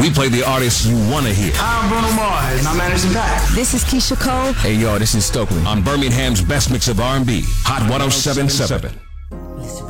We play the artists you want to hear. I'm Bruno Mars, and I'm Anderson .Paak. This is Keisha Cole. Hey, yo, this is Stokely. On Birmingham's best mix of R&B, Hot 107.7.